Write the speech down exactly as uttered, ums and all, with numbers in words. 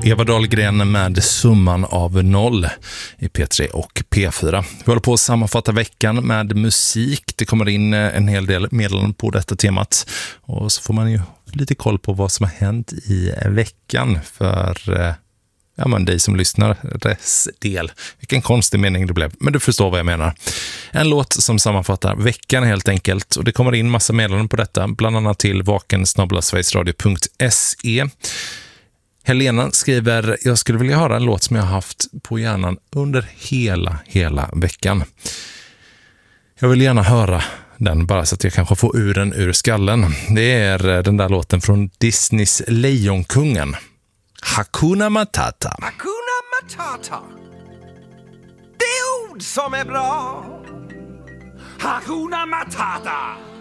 Eva Dahlgren med Summan av noll i P tre och P fyra. Vi håller på att sammanfatta veckan med musik. Det kommer in en hel del meddelanden på detta temat. Och så får man ju lite koll på vad som har hänt i veckan för ja, men dig som lyssnar res del. Vilken konstig mening det blev, men du förstår vad jag menar. En låt som sammanfattar veckan helt enkelt, och det kommer in massa meddelanden på detta, bland annat till vaken snabel-a sverigesradio punkt se. Helena skriver, jag skulle vilja höra en låt som jag har haft på hjärnan under hela, hela veckan. Jag vill gärna höra den bara så att jag kanske får ur den ur skallen. Det är den där låten från Disneys Lejonkungen. Hakuna Matata. Hakuna Matata. Det är ord som är bra. Hakuna Matata.